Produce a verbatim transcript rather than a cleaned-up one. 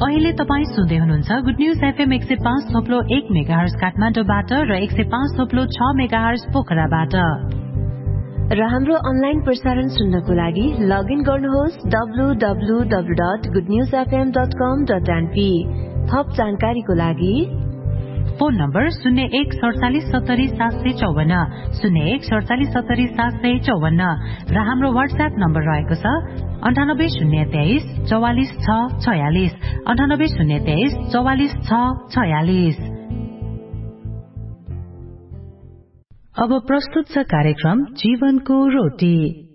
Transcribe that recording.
अहिले तपाई सुन्दै हुनुहुन्छ गुड न्यूज एफएम एक सय पाँच थोप्लो एक मेगाहर्ज काठमाडौँबाट र एक सय पाँच थोप्लो छ मेगाहर्ज पोखराबाट। र हाम्रो अनलाइन प्रसारण सुन्नको लागि लगइन गर्नुहोस् W W W dot good news F am dot com dot NP. थप जानकारीको लागि फोन नम्बर शून्य एक सडचालिस सत्तरी सात सय चौवन्न शून्य एक सडचालिस सत्तरी सात सय चौवन्न र हाम्रो वाट्सएप नम्बर रहेको छ अन्ठानब्बे शून्य तेइस चौवालिस छ छयालिस अन्ठानब्बे शून्य तेइस चौवालिस छ छयालिस। अब प्रस्तुत छ कार्यक्रम जीवनको रोटी।